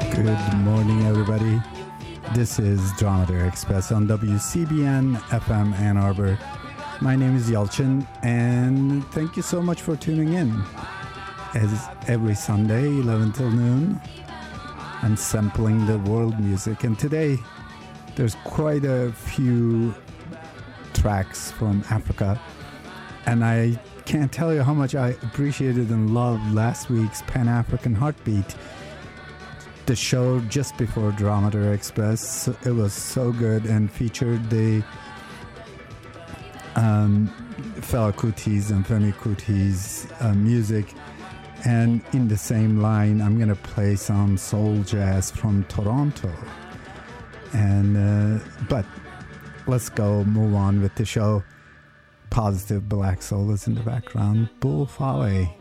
Good morning, everybody. This is Dromedary Express on WCBN FM Ann Arbor. My name is Yalchin, and thank you so much for tuning in. As every Sunday, 11 till noon, I'm sampling the world music, and today there's quite a few tracks from Africa, and I can't tell you how much I appreciated and loved last week's Pan-African Heartbeat, the show just before Dromedary Express. It was so good and featured the Fela Kuti's and Femi Kuti's music. And in the same line, I'm going to play some soul jazz from Toronto. And but let's move on with the show. Positive Black Soul is in the background. Bull Folly.